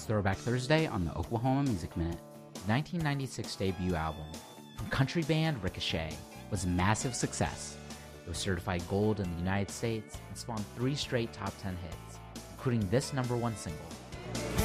Throwback Thursday on the Oklahoma Music Minute. The 1996 debut album from country band Ricochet was a massive success. It was certified gold in the United States and spawned 3 straight top 10 hits, including this #1 single.